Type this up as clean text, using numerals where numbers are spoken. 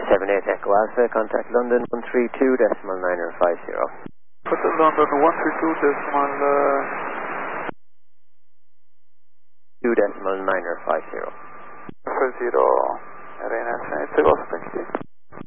78 Echo Alpha, contact London 132.950. Put the London 132.950. 2.950. 50, RNS 8 Golf Taxi.